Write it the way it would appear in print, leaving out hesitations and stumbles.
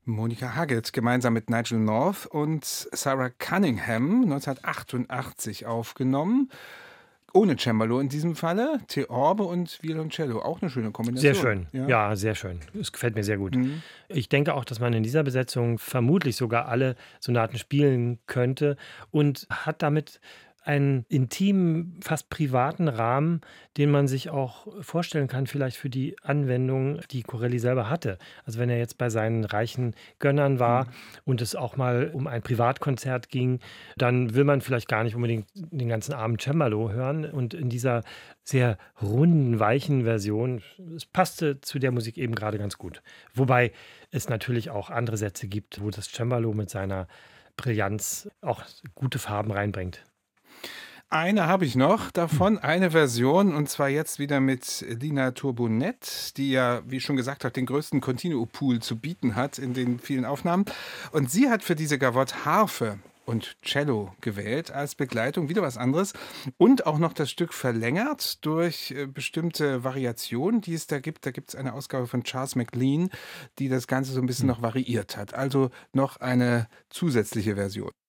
Monica Huggett gemeinsam mit Nigel North und Sarah Cunningham 1988 aufgenommen. Ohne Cembalo in diesem Falle, Theorbe und Violoncello. Auch eine schöne Sehr Kombination. schön. Ja. Ja, sehr schön. Es gefällt mir sehr gut. Mhm. Ich denke auch, dass man in dieser Besetzung vermutlich sogar alle Sonaten spielen könnte und hat damit einen intimen, fast privaten Rahmen, den man sich auch vorstellen kann, vielleicht für die Anwendung, die Corelli selber hatte. Also wenn er jetzt bei seinen reichen Gönnern war Mhm. und es auch mal um ein Privatkonzert ging, dann will man vielleicht gar nicht unbedingt den ganzen Abend Cembalo hören. Und in dieser sehr runden, weichen Version, es passte zu der Musik eben gerade ganz gut. Wobei es natürlich auch andere Sätze gibt, wo das Cembalo mit seiner Brillanz auch gute Farben reinbringt. Eine habe ich noch Hm. davon, eine Version, und zwar jetzt wieder mit Lina Turbonett, die ja, wie ich schon gesagt habe, den größten Continuo-Pool zu bieten hat in den vielen Aufnahmen. Und sie hat für diese Gavotte Harfe und Cello gewählt als Begleitung, wieder was anderes. Und auch noch das Stück verlängert durch bestimmte Variationen, die es da gibt. Da gibt es eine Ausgabe von Charles McLean, die das Ganze so ein bisschen Hm. noch variiert hat. Also noch eine zusätzliche Version.